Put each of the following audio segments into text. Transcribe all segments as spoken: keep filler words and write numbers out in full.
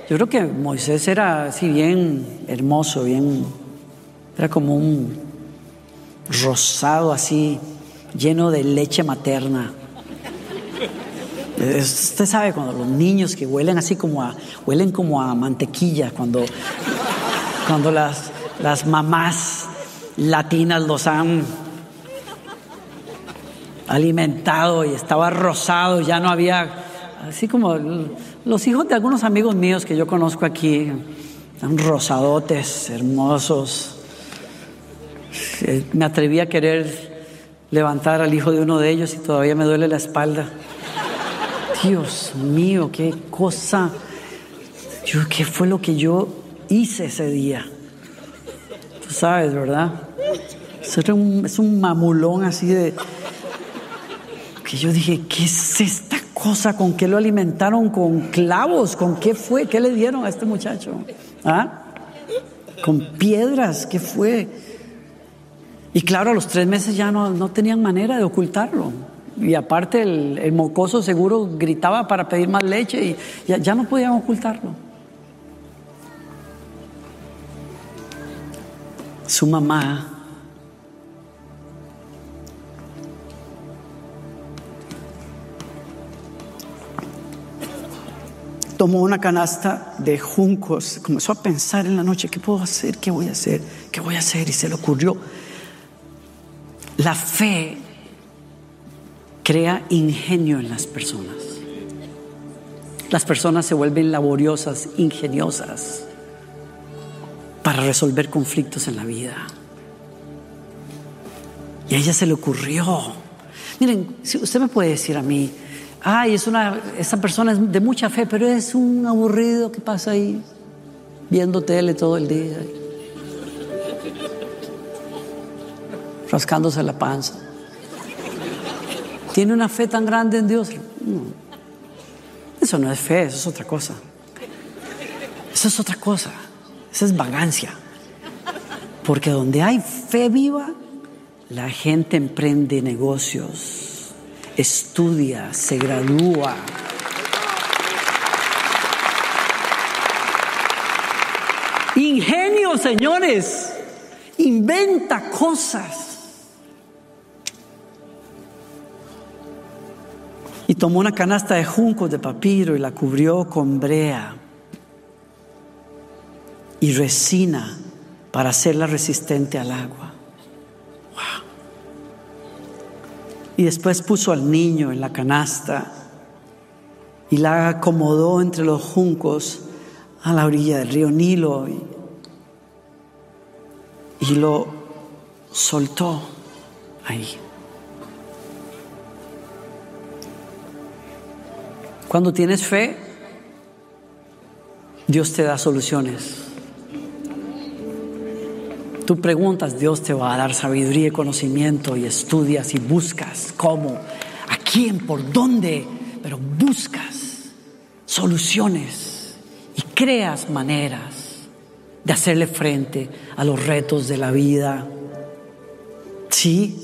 Yo creo que Moisés era así bien hermoso, bien, era como un rosado así, lleno de leche materna. Usted sabe cuando los niños que huelen así como a, huelen como a mantequilla, cuando, cuando las, las mamás latinas los han alimentado y estaba rosado, ya no había, así como los hijos de algunos amigos míos que yo conozco aquí, están rosadotes, hermosos. Me atreví a querer levantar al hijo de uno de ellos y todavía me duele la espalda. Dios mío, qué cosa, yo, qué fue lo que yo hice ese día. Tú sabes, ¿verdad? Es un, es un mamulón así de, que yo dije, ¿qué es esta cosa? ¿Con qué lo alimentaron? ¿Con clavos? ¿Con qué fue? ¿Qué le dieron a este muchacho? ¿Ah? ¿Con piedras? ¿Qué fue? Y claro, a los tres meses ya no, no tenían manera de ocultarlo. Y aparte el, el mocoso seguro gritaba para pedir más leche y ya, ya no podían ocultarlo. Su mamá tomó una canasta de juncos, comenzó a pensar en la noche, ¿qué puedo hacer? ¿Qué voy a hacer? ¿Qué voy a hacer? Y se le ocurrió. La fe crea ingenio en las personas. Las personas se vuelven laboriosas, ingeniosas para resolver conflictos en la vida. Y a ella se le ocurrió. Miren, si usted me puede decir a mí, ay, es una, esa persona es de mucha fe, pero es un aburrido que pasa ahí viendo tele todo el día, rascándose la panza. ¿Tiene una fe tan grande en Dios? No. Eso no es fe, eso es otra cosa. Eso es otra cosa. Eso es vagancia. Porque donde hay fe viva, la gente emprende negocios, estudia, se gradúa. Ingenio, señores. Inventa cosas. Y tomó una canasta de juncos de papiro y la cubrió con brea y resina para hacerla resistente al agua. Wow. Y después puso al niño en la canasta y la acomodó entre los juncos a la orilla del río Nilo y, y lo soltó ahí. Cuando tienes fe, Dios te da soluciones. Tú preguntas, Dios te va a dar sabiduría y conocimiento, y estudias y buscas cómo, a quién, por dónde, pero buscas soluciones y creas maneras de hacerle frente a los retos de la vida. Sí.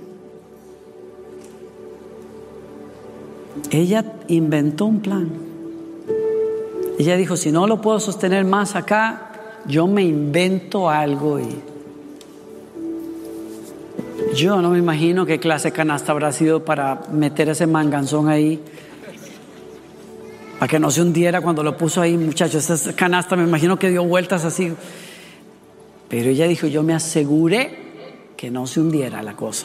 Ella inventó un plan. Ella dijo, si no lo puedo sostener más acá, yo me invento algo. Y yo no me imagino qué clase de canasta habrá sido para meter ese manganzón ahí, para que no se hundiera cuando lo puso ahí. Muchachos, esa canasta me imagino que dio vueltas así. Pero ella dijo, yo me aseguré que no se hundiera la cosa.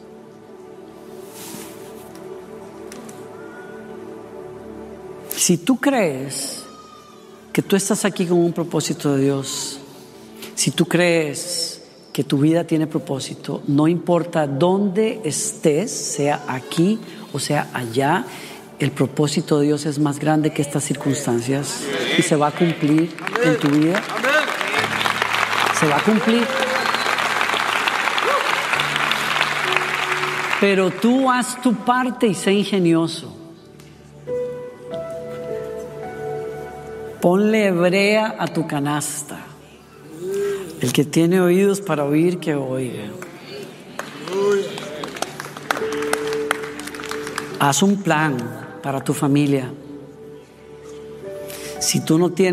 Si tú crees que tú estás aquí con un propósito de Dios, si tú crees que tu vida tiene propósito, no importa dónde estés, sea aquí o sea allá, el propósito de Dios es más grande que estas circunstancias y se va a cumplir en tu vida. Se va a cumplir. Pero tú haz tu parte y sé ingenioso. Ponle brea a tu canasta. El que tiene oídos para oír, que oiga. Haz un plan para tu familia. Si tú no tienes